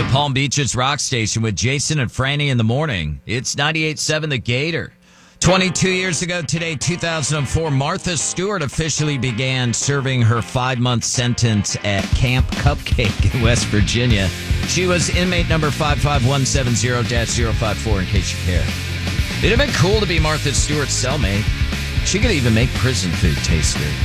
The Palm Beaches Rock Station with Jason and Franny in the morning. It's 98.7 The Gator. 22 years ago today, 2004, Martha Stewart officially began serving her 5-month sentence at Camp Cupcake in West Virginia. She was inmate number 55170-054, in case you care. It'd have been cool to be Martha Stewart's cellmate. She could even make prison food taste good.